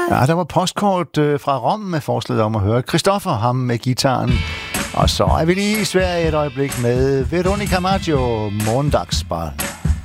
Ja, der var postkort fra Rom med forslaget om at høre Christoffer, ham med gitaren. Og så er vi lige i Sverige et øjeblik med Veronica Maggio, Måndagsbarn.